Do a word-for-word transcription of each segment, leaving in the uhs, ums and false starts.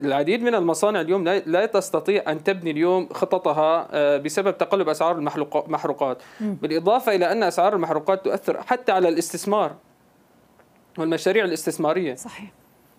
العديد من المصانع اليوم لا لا تستطيع أن تبني اليوم خططها آه، بسبب تقلب أسعار المحروقات، بالإضافة إلى أن أسعار المحروقات تؤثر حتى على الاستثمار والمشاريع الاستثمارية. صحيح.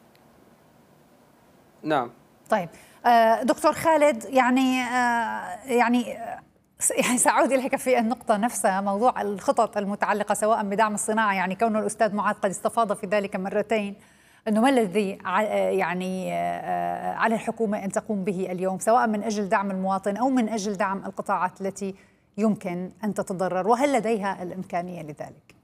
نعم. طيب آه، دكتور خالد، يعني آه، يعني يعني سأعود إليك في النقطة نفسها، موضوع الخطط المتعلقة سواء بدعم الصناعة، يعني كون الأستاذ معاذ قد استفاض في ذلك مرتين، أنه ما الذي يعني على الحكومة أن تقوم به اليوم سواء من أجل دعم المواطن أو من أجل دعم القطاعات التي يمكن أن تتضرر، وهل لديها الإمكانية لذلك؟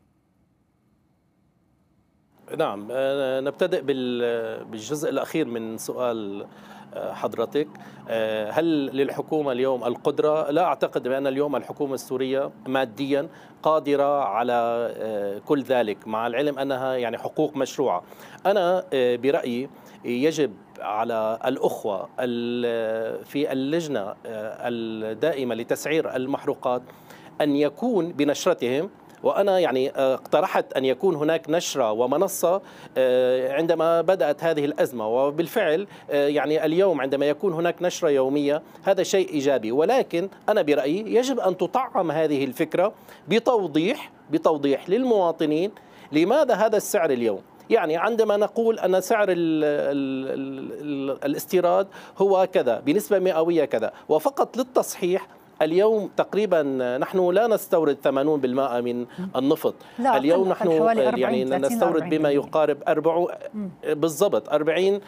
نعم، نبتدئ بالجزء الأخير من سؤال حضرتك. هل للحكومة اليوم القدرة؟ لا أعتقد بأن اليوم الحكومة السورية ماديا قادرة على كل ذلك، مع العلم أنها يعني حقوق مشروعة. أنا برأيي يجب على الأخوة في اللجنة الدائمة لتسعير المحروقات أن يكون بنشرتهم، وأنا يعني اقترحت أن يكون هناك نشرة ومنصة عندما بدأت هذه الأزمة، وبالفعل يعني اليوم عندما يكون هناك نشرة يومية هذا شيء إيجابي. ولكن أنا برأيي يجب أن تطعم هذه الفكرة بتوضيح بتوضيح للمواطنين لماذا هذا السعر اليوم. يعني عندما نقول أن سعر ال ال ال الاستيراد هو كذا بنسبة مئوية كذا، وفقط للتصحيح اليوم تقريبا نحن لا نستورد ثمانين بالمئة من النفط. لا اليوم نحن يعني أربعين نستورد بما يقارب أربعين بالضبط أربعين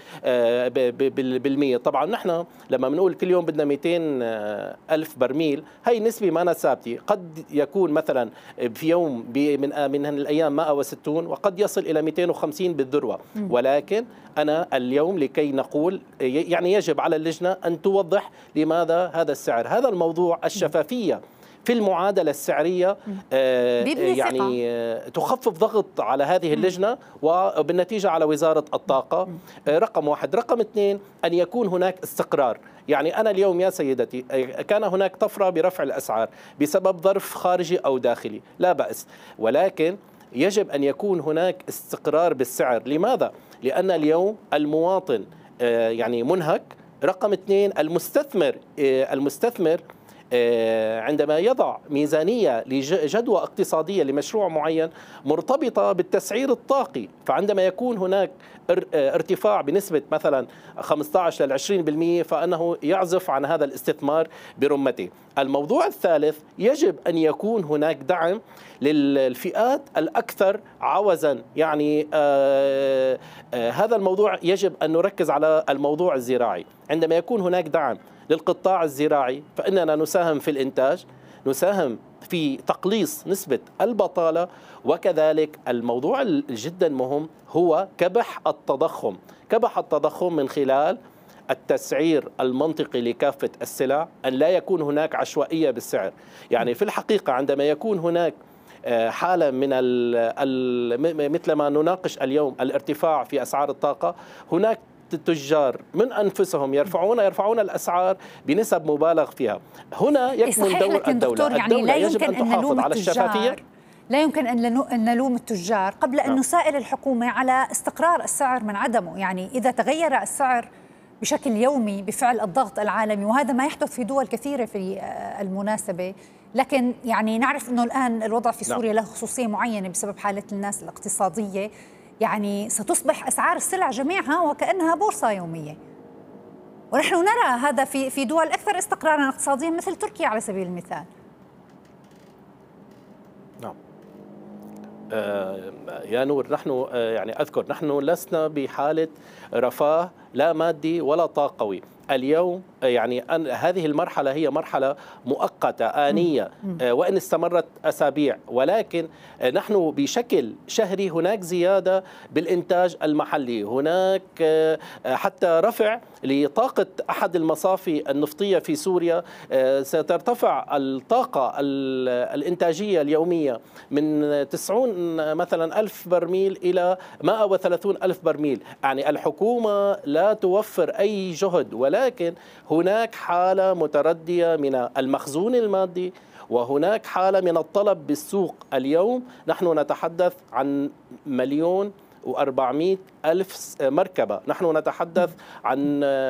بالمئة. طبعا نحن لما بنقول كل يوم بدنا مئتين ألف برميل، هي نسبة ما ثابتة، قد يكون مثلا في يوم من من الأيام مئة وستين وقد يصل إلى مئتين وخمسين بالذروة. ولكن أنا اليوم لكي نقول يعني يجب على اللجنة أن توضح لماذا هذا السعر. هذا الموضوع الشفافية في المعادلة السعرية آه يعني آه تخفف ضغط على هذه اللجنة وبالنتيجة على وزارة الطاقة. آه رقم واحد. رقم اثنين، أن يكون هناك استقرار. يعني أنا اليوم يا سيدتي كان هناك طفرة برفع الأسعار بسبب ظرف خارجي أو داخلي، لا بأس، ولكن يجب أن يكون هناك استقرار بالسعر. لماذا؟ لأن اليوم المواطن آه يعني منهك. رقم اثنين، المستثمر آه المستثمر عندما يضع ميزانية لجدوى اقتصادية لمشروع معين مرتبطة بالتسعير الطاقي، فعندما يكون هناك ارتفاع بنسبة مثلا خمسة عشر إلى عشرين بالمئة فإنه يعزف عن هذا الاستثمار برمته. الموضوع الثالث، يجب أن يكون هناك دعم للفئات الأكثر عوزا. يعني آآ آآ هذا الموضوع يجب أن نركز على الموضوع الزراعي. عندما يكون هناك دعم للقطاع الزراعي فإننا نساهم في الإنتاج، نساهم في تقليص نسبة البطالة، وكذلك الموضوع الجدا مهم هو كبح التضخم. كبح التضخم من خلال التسعير المنطقي لكافة السلع، أن لا يكون هناك عشوائية بالسعر. يعني في الحقيقة عندما يكون هناك حالة من ال مثل ما نناقش اليوم الارتفاع في أسعار الطاقة، هناك التجار من أنفسهم يرفعون يرفعون الأسعار بنسب مبالغ فيها. هنا يكمن دور الدولة. يعني الدولة لا يجب يمكن أن تحافظ على الشفافية. لا يمكن أن نلوم التجار قبل أن نسائل الحكومة على استقرار السعر من عدمه. يعني إذا تغير السعر بشكل يومي بفعل الضغط العالمي، وهذا ما يحدث في دول كثيرة في المناسبة، لكن يعني نعرف أنه الآن الوضع في سوريا له خصوصية معينة بسبب حالة الناس الاقتصادية، يعني ستصبح أسعار السلع جميعها وكأنها بورصة يومية. ونحن نرى هذا في في دول أكثر استقرارا اقتصاديا مثل تركيا على سبيل المثال. نعم. آه يا نور، نحن آه يعني أذكر نحن لسنا بحالة رفاه لا مادي ولا طاقوي. اليوم يعني أن هذه المرحلة هي مرحلة مؤقتة آنية وإن استمرت أسابيع، ولكن نحن بشكل شهري هناك زيادة بالإنتاج المحلي، هناك حتى رفع لطاقة أحد المصافي النفطية في سوريا. سترتفع الطاقة الإنتاجية اليومية من تسعين مثلا ألف برميل إلى مئة وثلاثين ألف برميل. يعني الحكومة لا توفر أي جهد، ولكن هناك حالة متردية من المخزون المادي وهناك حالة من الطلب بالسوق. اليوم نحن نتحدث عن مليون وأربعمئة ألف مركبة. نحن نتحدث عن